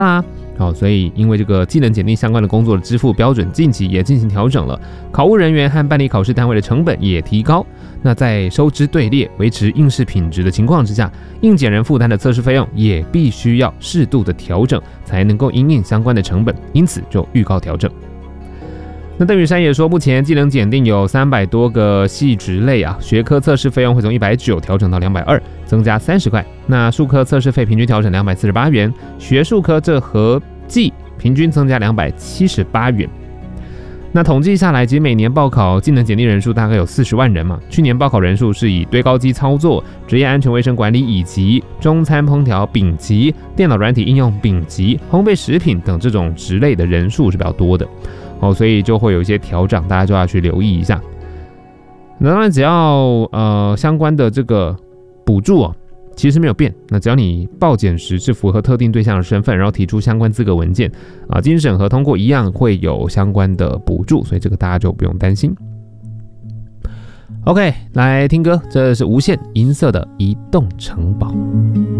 啊。好，所以因为这个技能检定相关的工作的支付标准近期也进行调整了，考务人员和办理考试单位的成本也提高。那在收支队列、维持应试品质的情况之下，应检人负担的测试费用也必须要适度的调整，才能够因应相关的成本，因此就预告调整。那邓宇山也说，目前技能检定有300多个系职类啊，学科测试费用会从190调整到220，增加30块。那术科测试费平均调整248元，学术科这合计平均增加278元。那统计下来，其实每年报考技能检定人数大概有40万人嘛。去年报考人数是以堆高机操作、职业安全卫生管理以及中餐烹调丙级、电脑软体应用丙级、烘焙食品等这种职类的人数是比较多的。所以就会有一些调整，大家就要去留意一下。那当然，只要相关的这个补助其实没有变。那只要你报检时是符合特定对象的身份，然后提出相关资格文件经审核通过，一样会有相关的补助，所以这个大家就不用担心。OK， 来听歌，这是无限银色的移动城堡。